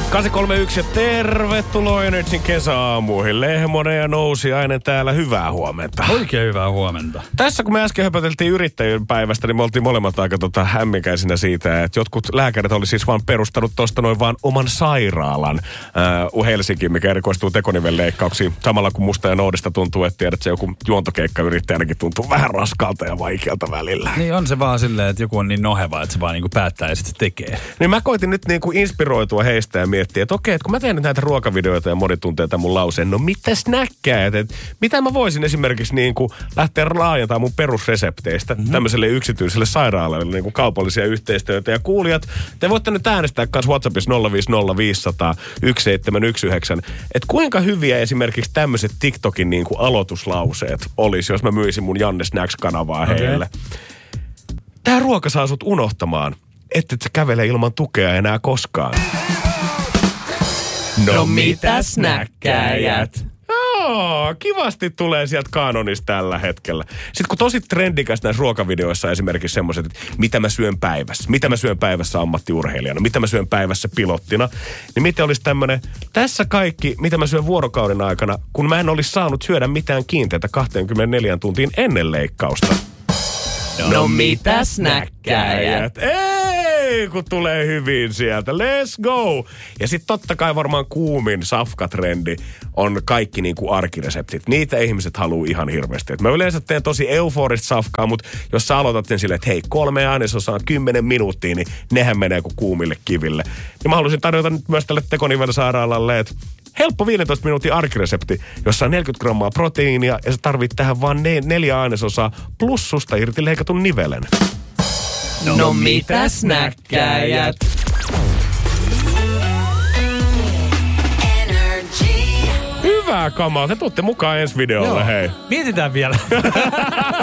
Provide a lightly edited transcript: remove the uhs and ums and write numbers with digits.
831 ja tervetuloa Energin kesäaamuihin. Lehmonen ja Nousiainen täällä, hyvää huomenta. Oikein hyvää huomenta. Tässä kun me äsken höpöteltiin yrittäjien päivästä, niin me oltiin molemmat aika hämminkäisinä siitä, että jotkut lääkärit oli siis vaan perustanut tosta noin vaan oman sairaalan Helsinkiin, mikä erikoistuu tekonivelleikkauksiin. Samalla kun musta ja Noudista tuntuu, että tiedät, se joku juontokeikkayrittäjänäkin tuntuu vähän raskalta ja vaikealta välillä. Niin on se vaan silleen, että joku on niin noheva, että se vaan niinku päättää ja sitten tekee. Niin mä koitin nyt niinku inspiroitua heistä ja miettiä, että okei, että kun mä teen nyt näitä ruokavideoita ja moni tuntee tämän mun lauseen, no mitä snäkkäät, että mitä mä voisin esimerkiksi niinku lähteä laajentamaan mun perusresepteistä tämmöiselle yksityiselle sairaalalle niinku kaupallisia yhteistyötä. Ja kuulijat, te voitte nyt äänestää kanssa WhatsAppissa 050501719, että kuinka hyviä esimerkiksi tämmöiset TikTokin niinku aloituslauseet olisi, jos mä myisin mun Janne Snacks-kanavaa heille. Tää ruoka saa sut unohtamaan, että et sä kävele ilman tukea enää koskaan. No mitä snäkkäjät? Joo, kivasti tulee sieltä kanonista tällä hetkellä. Sitten kun tosi trendikäs näissä ruokavideoissa esimerkiksi semmoiset, että mitä mä syön päivässä. Mitä mä syön päivässä ammattiurheilijana. Mitä mä syön päivässä pilottina. Niin miten olisi tämmöinen, tässä kaikki, mitä mä syön vuorokauden aikana, kun mä en olisi saanut syödä mitään kiinteätä 24 tuntiin ennen leikkausta. No mitä snäkkäjät? Ei, kun tulee hyvin sieltä. Let's go! Ja sitten totta kai varmaan kuumin safkatrendi on kaikki niinku arkireseptit. Niitä ihmiset haluaa ihan hirveästi. Et mä yleensä teen tosi euforista safkaa, mutta jos sä aloitat niin silleen, että hei, 3 ainesosaa 10 minuuttia, niin nehän menee kuin kuumille kiville. Niin mä haluaisin tarjota nyt myös tälle Tekonivel-sairaalalle, että helppo 15 minuutin arkiresepti, jossa on 40 grammaa proteiinia ja sä tarvit tähän vaan 4 ainesosaa plus susta irti leikatun nivelen. No mitä snäkkäjät? Hyvää kamaa. Te tuutte mukaan ensi videolle, hei. Mietitään vielä.